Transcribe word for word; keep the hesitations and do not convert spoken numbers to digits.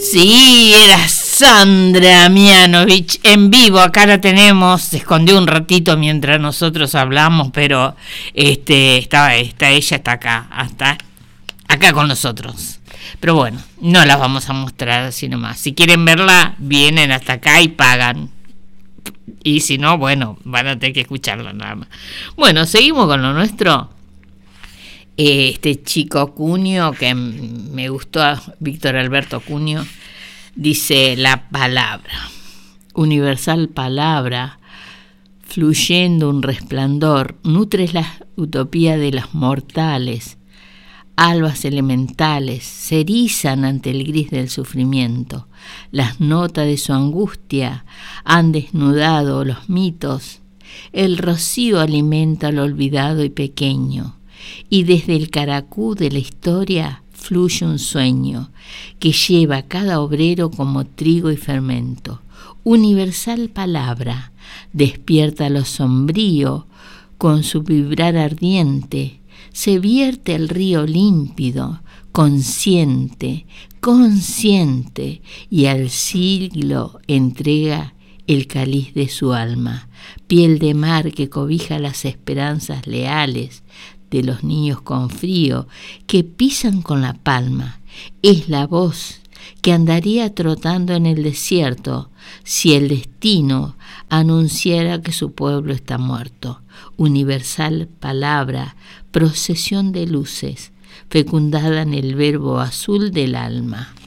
Sí, era Sandra Mianovich en vivo. Acá la tenemos. Se escondió un ratito mientras nosotros hablamos, pero este estaba está ella está acá, hasta acá con nosotros. Pero bueno, no las vamos a mostrar así nomás. Si quieren verla, vienen hasta acá y pagan. Y si no, bueno, van a tener que escucharla nada más. Bueno, seguimos con lo nuestro. Este chico Cunio, que me gustó, Víctor Alberto Cunio, dice: la palabra, universal palabra, fluyendo un resplandor, nutre la utopía de los mortales. Albas elementales se erizan ante el gris del sufrimiento. Las notas de su angustia han desnudado los mitos. El rocío alimenta lo olvidado y pequeño. Y desde el caracú de la historia fluye un sueño que lleva a cada obrero como trigo y fermento. Universal palabra despierta lo sombrío con su vibrar ardiente. Se vierte el río límpido, consciente, consciente, y al siglo entrega el cáliz de su alma, piel de mar que cobija las esperanzas leales de los niños con frío que pisan con la palma. Es la voz que andaría trotando en el desierto si el destino anunciara que su pueblo está muerto. Universal palabra, procesión de luces, fecundada en el verbo azul del alma.